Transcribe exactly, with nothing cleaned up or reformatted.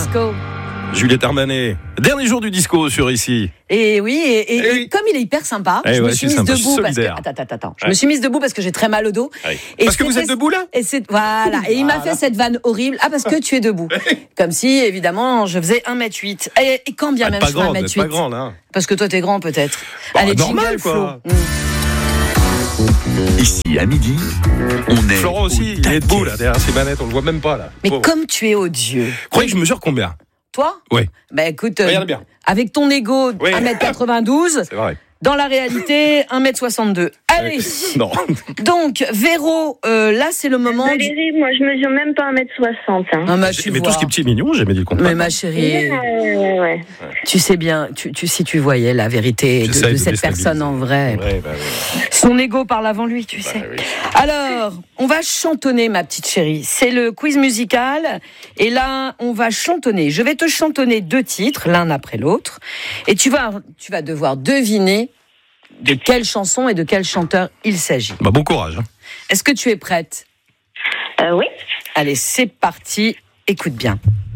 disco. Juliette Armanet, dernier jour du disco sur ici. Et oui, et, et, Eh oui. et comme il est hyper sympa, Eh je ouais, me suis je suis mise sympa, debout parce que solidaire. attends, attends, attends. Je Ouais. me suis mise debout parce que j'ai très mal au dos. Oui. Et Parce que vous c'était- êtes debout là Et c'est voilà, et il m'a fait cette vanne horrible. Ah, parce que tu es debout. Comme si évidemment, je faisais un mètre huit. Et, et quand bien Ah, même pas je fais un grande, mètre pas huit. grande hein. Parce que toi t'es grand peut-être. Bah, Allez, normal, jingle, quoi. Flo. Ici, à midi, on est Florent aussi, il est debout là, derrière ses manettes, on le voit même pas là. Mais Pauvre. comme tu es odieux. Vous croyez que je mesure combien? Toi Oui, Bah écoute, euh, Regarde bien. avec ton ego Oui. un mètre quatre-vingt-douze, c'est vrai. dans la réalité un mètre soixante-deux. Allez. Non. Donc Véro, euh, là c'est le moment du... Valérie, moi je mesure même pas un mètre soixante. Hein. Ah, bah, tu mais vois. tout ce qui est petit et mignon, j'ai jamais dit le contraire. Mais ma chérie, Ouais, ouais, ouais. tu sais bien, tu, tu, si tu voyais la vérité de, J'essaye de de cette déstabiliser. personne en vrai, Ouais, bah, ouais. son ego parle avant lui, tu sais. Bah, oui. Alors, on va chantonner, ma petite chérie. C'est le quiz musical. Et là, on va chantonner. Je vais te chantonner deux titres, l'un après l'autre. Et tu vas, tu vas devoir deviner de quelle chanson et de quel chanteur il s'agit. Bah, bon courage. Hein. Est-ce que tu es prête ? Euh, oui. Allez, c'est parti. Écoute bien.